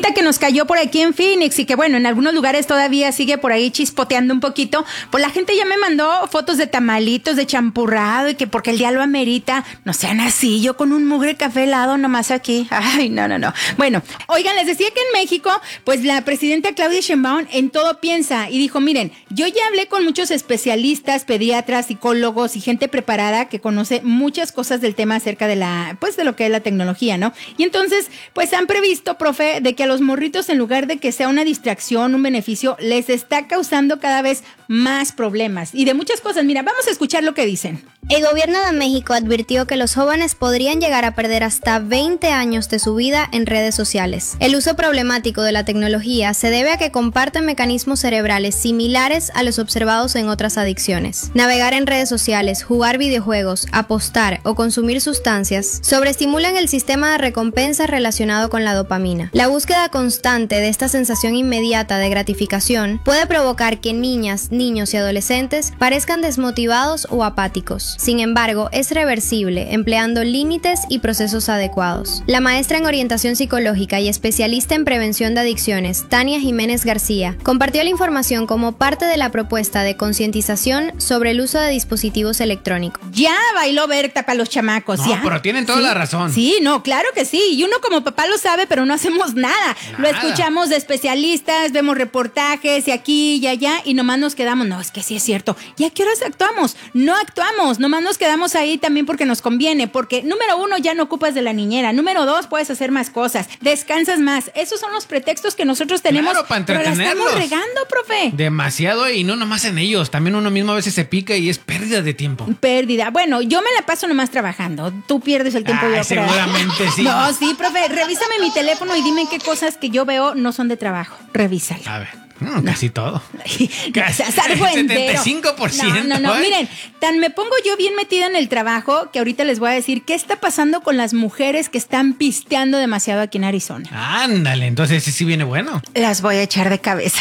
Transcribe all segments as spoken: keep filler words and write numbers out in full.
que nos cayó por aquí en Phoenix y que bueno, en algunos lugares todavía sigue por ahí chispoteando un poquito, pues la gente ya me mandó fotos de tamalitos, de champurrado y que porque el día lo amerita. No sean así, yo con un mugre café helado nomás aquí. Ay, no, no, no. Bueno, oigan, les decía que en México, pues la presidenta Claudia Sheinbaum en todo piensa y dijo, miren, yo ya hablé con muchos especialistas, pediatras, psicólogos y gente preparada que conoce muchas cosas del tema acerca de la, pues de lo que es la tecnología, ¿no? Y entonces, pues han previsto, profe, de que a los morritos, en lugar de que sea una distracción, un beneficio, les está causando cada vez más problemas y de muchas cosas. Mira, vamos a escuchar lo que dicen. El gobierno de México advirtió que los jóvenes podrían llegar a perder hasta veinte años de su vida en redes sociales. El uso problemático de la tecnología se debe a que comparten mecanismos cerebrales similares a los observados en otras adicciones. Navegar en redes sociales, jugar videojuegos, apostar o consumir sustancias sobreestimulan el sistema de recompensa relacionado con la dopamina. La búsqueda constante de esta sensación inmediata de gratificación puede provocar que niñas, niños y adolescentes parezcan desmotivados o apáticos. Sin embargo, es reversible empleando límites y procesos adecuados. La maestra en orientación psicológica y especialista en prevención de adicciones, Tania Jiménez García, compartió la información como parte de la propuesta de concientización sobre el uso de dispositivos electrónicos. Ya bailó Berta para los chamacos, no, ya. Pero tienen toda ¿Sí? la razón. Sí, no, claro que sí. Y uno como papá lo sabe, pero no hacemos nada. nada. Lo escuchamos de especialistas, vemos reportajes y aquí y allá y nomás nos quedamos, no, es que sí es cierto. ¿Y a qué horas actuamos? No actuamos, nomás nos quedamos ahí también porque nos conviene, porque número uno, ya no ocupas de la niñera, número dos, puedes hacer más cosas, descansas más. Esos son los pretextos que nosotros tenemos, claro, para pero la entretenerlos. estamos regando, profe. Demasiado, y no nomás en ellos, también uno mismo a veces se pica y es pérdida de tiempo. Pérdida. Bueno, yo me la paso nomás trabajando. Tú pierdes el tiempo. Ay, yo creo. seguramente sí. No, sí, profe, revísame mi teléfono y dime qué cosas que yo veo no son de trabajo. Revísalo. A ver. No, no. Casi todo. Casi setenta y cinco por ciento. No, no, no. ¿eh? Miren, tan me pongo yo bien metida en el trabajo que ahorita les voy a decir qué está pasando con las mujeres que están pisteando demasiado aquí en Arizona. Ándale, entonces sí viene bueno. Las voy a echar de cabeza.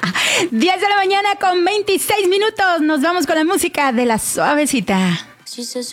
diez de la mañana con veintiséis minutos. Nos vamos con la música de La Suavecita. She says